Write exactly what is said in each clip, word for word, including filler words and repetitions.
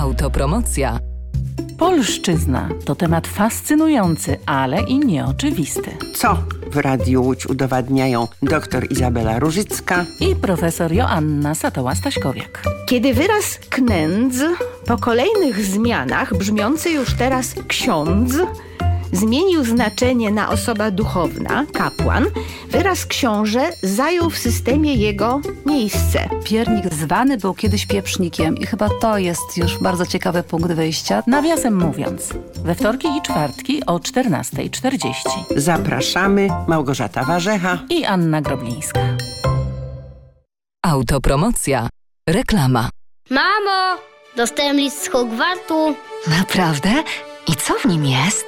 Autopromocja. Polszczyzna to temat fascynujący, ale i nieoczywisty. Co w Radiu Łódź udowadniają dr Izabela Różycka i profesor Joanna Satoła-Staśkowiak. Kiedy wyraz knędz po kolejnych zmianach, brzmiący już teraz ksiądz, zmienił znaczenie na osoba duchowna, kapłan, wyraz książę zajął w systemie jego miejsce. Piernik zwany był kiedyś pieprznikiem i chyba to jest już bardzo ciekawy punkt wyjścia. Nawiasem mówiąc, we wtorki i czwartki o czternasta czterdzieści. Zapraszamy, Małgorzata Warzecha i Anna Groblińska. Autopromocja. Reklama. Mamo, dostałem list z Hogwartu. Naprawdę? I co w nim jest?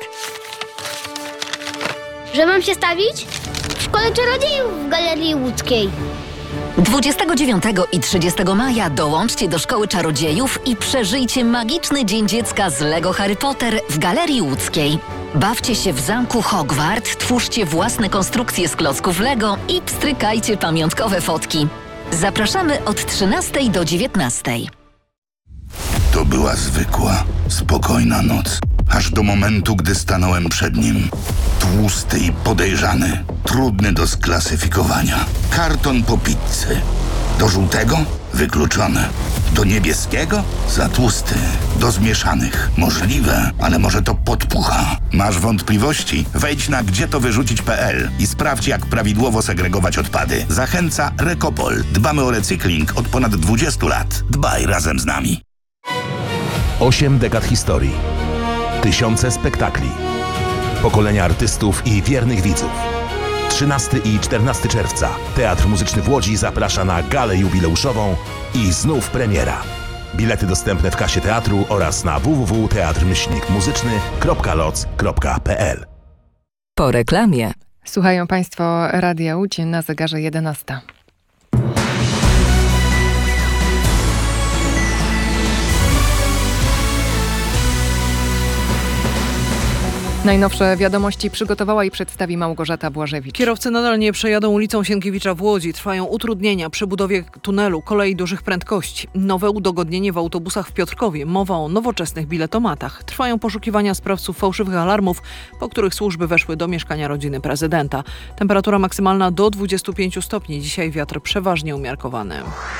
Że mam się stawić? W Szkole Czarodziejów w Galerii Łódzkiej. dwudziestego dziewiątego i trzydziestego maja dołączcie do Szkoły Czarodziejów i przeżyjcie magiczny Dzień Dziecka z Lego Harry Potter w Galerii Łódzkiej. Bawcie się w zamku Hogwart, twórzcie własne konstrukcje z klocków Lego i pstrykajcie pamiątkowe fotki. Zapraszamy od trzynastej do dziewiętnastej. To była zwykła, spokojna noc. Aż do momentu, gdy stanąłem przed nim. Tłusty i podejrzany, trudny do sklasyfikowania. Karton po pizzy. Do żółtego? Wykluczone. Do niebieskiego? Za tłusty. Do zmieszanych? Możliwe, ale może to podpucha. Masz wątpliwości? Wejdź na gdzie to wyrzucić kropka p l i sprawdź, jak prawidłowo segregować odpady. Zachęca Rekopol. Dbamy o recykling od ponad dwudziestu lat. Dbaj razem z nami. Osiem dekad historii. Tysiące spektakli. Pokolenia artystów i wiernych widzów. trzynastego i czternastego czerwca Teatr Muzyczny w Łodzi zaprasza na galę jubileuszową i znów premiera. Bilety dostępne w kasie teatru oraz na w w w kropka teatr myślnik muzyczny kropka loc kropka p l. Po reklamie. Słuchają Państwo Radia Łódź, na zegarze jedenasta. Najnowsze wiadomości przygotowała i przedstawi Małgorzata Błażewicz. Kierowcy nadal nie przejadą ulicą Sienkiewicza w Łodzi. Trwają utrudnienia przy budowie tunelu kolei dużych prędkości. Nowe udogodnienie w autobusach w Piotrkowie. Mowa o nowoczesnych biletomatach. Trwają poszukiwania sprawców fałszywych alarmów, po których służby weszły do mieszkania rodziny prezydenta. Temperatura maksymalna do dwudziestu pięciu stopni. Dzisiaj wiatr przeważnie umiarkowany.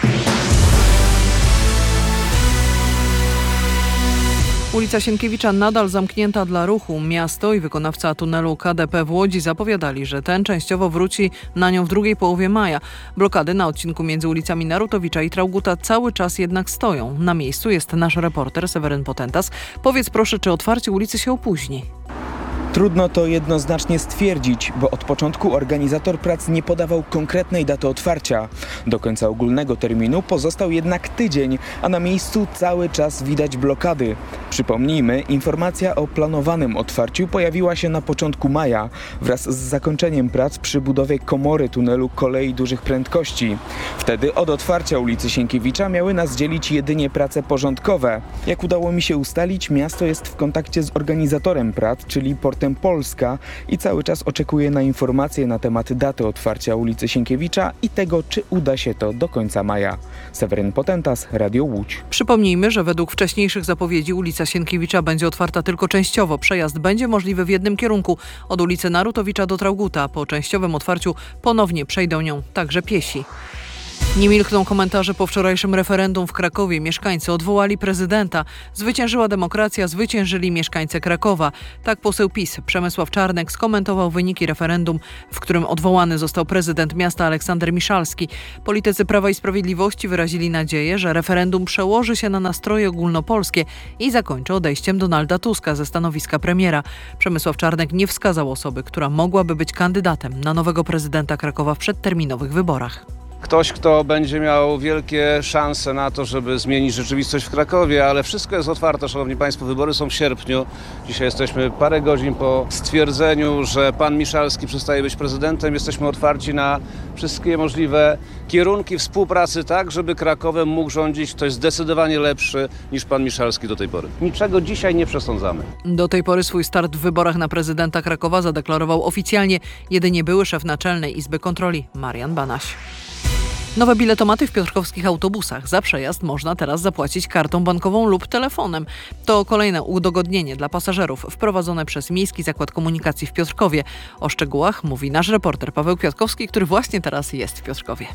Ulica Sienkiewicza nadal zamknięta dla ruchu. Miasto i wykonawca tunelu K D P w Łodzi zapowiadali, że ten częściowo wróci na nią w drugiej połowie maja. Blokady na odcinku między ulicami Narutowicza i Traugutta cały czas jednak stoją. Na miejscu jest nasz reporter Seweryn Potentas. Powiedz proszę, czy otwarcie ulicy się opóźni? Trudno to jednoznacznie stwierdzić, bo od początku organizator prac nie podawał konkretnej daty otwarcia. Do końca ogólnego terminu pozostał jednak tydzień, a na miejscu cały czas widać blokady. Przypomnijmy, informacja o planowanym otwarciu pojawiła się na początku maja, wraz z zakończeniem prac przy budowie komory tunelu kolei dużych prędkości. Wtedy od otwarcia ulicy Sienkiewicza miały nas dzielić jedynie prace porządkowe. Jak udało mi się ustalić, miasto jest w kontakcie z organizatorem prac, czyli Portem Polska, i cały czas oczekuje na informacje na temat daty otwarcia ulicy Sienkiewicza i tego, czy uda się to do końca maja. Seweryn Potentas, Radio Łódź. Przypomnijmy, że według wcześniejszych zapowiedzi ulica Sienkiewicza będzie otwarta tylko częściowo. Przejazd będzie możliwy w jednym kierunku, od ulicy Narutowicza do Traugutta. Po częściowym otwarciu ponownie przejdą nią także piesi. Nie milkną komentarze po wczorajszym referendum w Krakowie. Mieszkańcy odwołali prezydenta. Zwyciężyła demokracja, zwyciężyli mieszkańcy Krakowa. Tak poseł PiS Przemysław Czarnek skomentował wyniki referendum, w którym odwołany został prezydent miasta Aleksander Miszalski. Politycy Prawa i Sprawiedliwości wyrazili nadzieję, że referendum przełoży się na nastroje ogólnopolskie i zakończy odejściem Donalda Tuska ze stanowiska premiera. Przemysław Czarnek nie wskazał osoby, która mogłaby być kandydatem na nowego prezydenta Krakowa w przedterminowych wyborach. Ktoś, kto będzie miał wielkie szanse na to, żeby zmienić rzeczywistość w Krakowie, ale wszystko jest otwarte, szanowni państwo, wybory są w sierpniu. Dzisiaj jesteśmy parę godzin po stwierdzeniu, że pan Miszalski przestaje być prezydentem. Jesteśmy otwarci na wszystkie możliwe kierunki współpracy, tak, żeby Krakowem mógł rządzić ktoś zdecydowanie lepszy niż pan Miszalski do tej pory. Niczego dzisiaj nie przesądzamy. Do tej pory swój start w wyborach na prezydenta Krakowa zadeklarował oficjalnie jedynie były szef Naczelnej Izby Kontroli Marian Banaś. Nowe biletomaty w piotrkowskich autobusach. Za przejazd można teraz zapłacić kartą bankową lub telefonem. To kolejne udogodnienie dla pasażerów wprowadzone przez Miejski Zakład Komunikacji w Piotrkowie. O szczegółach mówi nasz reporter Paweł Kwiatkowski, który właśnie teraz jest w Piotrkowie.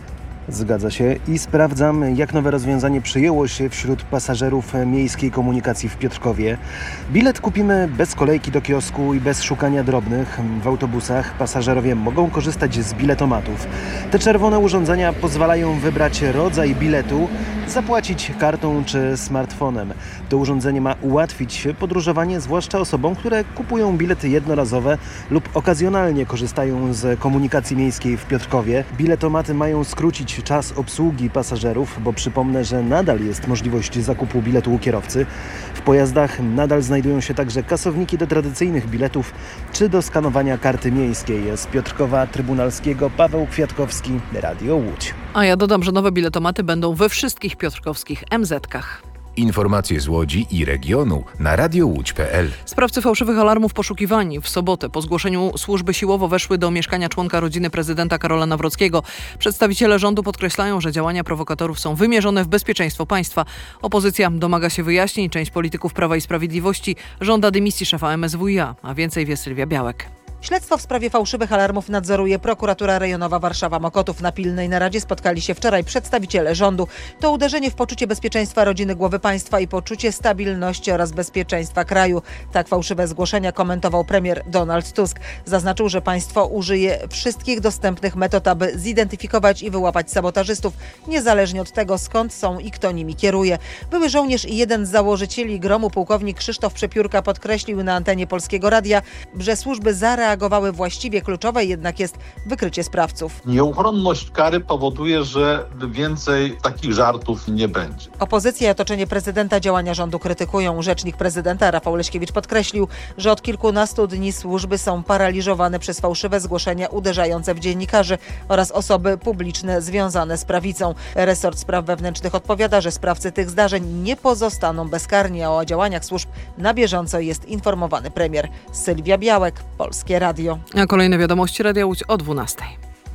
Zgadza się i sprawdzam, jak nowe rozwiązanie przyjęło się wśród pasażerów miejskiej komunikacji w Piotrkowie. Bilet kupimy bez kolejki do kiosku i bez szukania drobnych. W autobusach pasażerowie mogą korzystać z biletomatów. Te czerwone urządzenia pozwalają wybrać rodzaj biletu, zapłacić kartą czy smartfonem. To urządzenie ma ułatwić podróżowanie, zwłaszcza osobom, które kupują bilety jednorazowe lub okazjonalnie korzystają z komunikacji miejskiej w Piotrkowie. Biletomaty mają skrócić czas obsługi pasażerów, bo przypomnę, że nadal jest możliwość zakupu biletu u kierowcy. W pojazdach nadal znajdują się także kasowniki do tradycyjnych biletów czy do skanowania karty miejskiej. Z Piotrkowa Trybunalskiego Paweł Kwiatkowski, Radio Łódź. A ja dodam, że nowe biletomaty będą we wszystkich piotrkowskich em zetkach. Informacje z Łodzi i regionu na radio łódź kropka pe el. Sprawcy fałszywych alarmów poszukiwani. W sobotę po zgłoszeniu służby siłowo weszły do mieszkania członka rodziny prezydenta Karola Nawrockiego. Przedstawiciele rządu podkreślają, że działania prowokatorów są wymierzone w bezpieczeństwo państwa. Opozycja domaga się wyjaśnień. Część polityków Prawa i Sprawiedliwości żąda dymisji szefa em es wu i a. A więcej wie Sylwia Białek. Śledztwo w sprawie fałszywych alarmów nadzoruje prokuratura rejonowa Warszawa-Mokotów. Na pilnej naradzie spotkali się wczoraj przedstawiciele rządu. To uderzenie w poczucie bezpieczeństwa rodziny głowy państwa i poczucie stabilności oraz bezpieczeństwa kraju. Tak fałszywe zgłoszenia komentował premier Donald Tusk. Zaznaczył, że państwo użyje wszystkich dostępnych metod, aby zidentyfikować i wyłapać sabotażystów, niezależnie od tego, skąd są i kto nimi kieruje. Były żołnierz i jeden z założycieli Gromu, pułkownik Krzysztof Przepiórka, podkreślił na antenie Polskiego Radia, że służby zareagowały reagowały właściwie, kluczowe jednak jest wykrycie sprawców. Nieuchronność kary powoduje, że więcej takich żartów nie będzie. Opozycja i otoczenie prezydenta działania rządu krytykują. Rzecznik prezydenta Rafał Leśkiewicz podkreślił, że od kilkunastu dni służby są paraliżowane przez fałszywe zgłoszenia uderzające w dziennikarzy oraz osoby publiczne związane z prawicą. Resort Spraw Wewnętrznych odpowiada, że sprawcy tych zdarzeń nie pozostaną bezkarni, a o działaniach służb na bieżąco jest informowany premier. Sylwia Białek, Polskie Radio. A kolejne wiadomości Radia Łódź o dwunastej.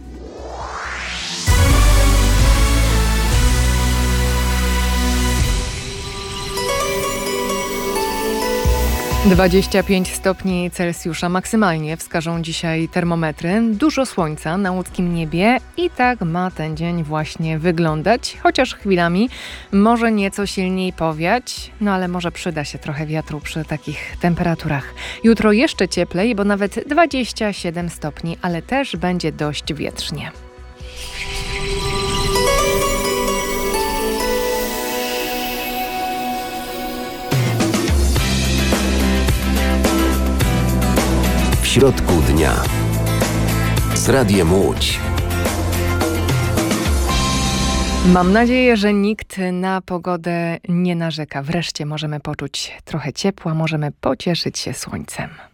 dwadzieścia pięć stopni Celsjusza maksymalnie wskażą dzisiaj termometry. Dużo słońca na łódzkim niebie i tak ma ten dzień właśnie wyglądać, chociaż chwilami może nieco silniej powiać, no ale może przyda się trochę wiatru przy takich temperaturach. Jutro jeszcze cieplej, bo nawet dwadzieścia siedem stopni, ale też będzie dość wietrznie. W środku dnia z Radiem Łódź. Mam nadzieję, że nikt na pogodę nie narzeka. Wreszcie możemy poczuć trochę ciepła, możemy pocieszyć się słońcem.